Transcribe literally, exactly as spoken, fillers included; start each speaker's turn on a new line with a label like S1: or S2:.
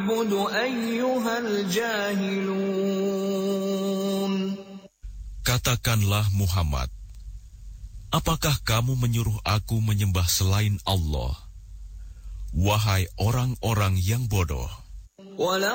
S1: Katakanlah Muhammad, apakah kamu menyuruh aku menyembah selain Allah? Wahai orang-orang yang bodoh.